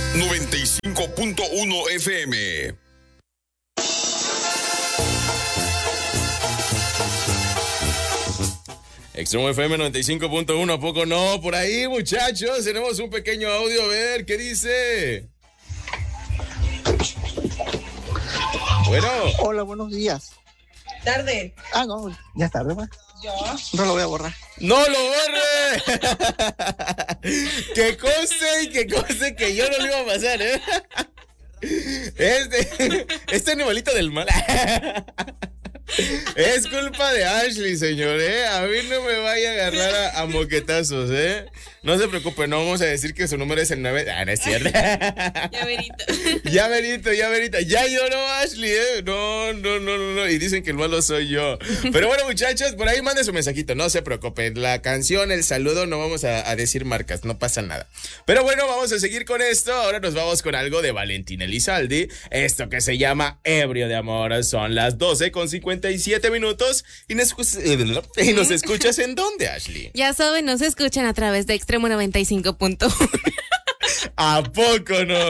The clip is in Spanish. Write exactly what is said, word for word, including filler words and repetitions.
noventa y cinco punto uno F M. Extremo F M noventa y cinco punto uno, ¿a poco no? Por ahí, muchachos, tenemos un pequeño audio, a ver, ¿qué dice? Bueno. Hola, buenos días. Tarde. Ah, no, ya es tarde, pues. Yo. No lo voy a borrar. ¡No lo borre! Que conste y que conste que yo no lo iba a pasar, ¿eh? Este, este animalito del mal. Es culpa de Ashley, señor, ¿eh? A mí no me vaya a agarrar a, a moquetazos, ¿eh? No se preocupe, no vamos a decir que su número es el nueve. Ah, no es cierto. Ya verito. Ya verito, ya verito. Ya lloró Ashley, ¿eh? No, no, no, no, no. Y dicen que el malo soy yo. Pero bueno, muchachos, por ahí manden su mensajito. No se preocupen. La canción, el saludo, no vamos a, a decir marcas. No pasa nada. Pero bueno, vamos a seguir con esto. Ahora nos vamos con algo de Valentín Elizalde. Esto que se llama Ebrio de Amor. Son las doce con cincuenta y siete minutos. Y nos, y nos escuchas en dónde, Ashley. Ya saben, nos escuchan a través de Extremo noventa y cinco punto uno. ¿A poco no?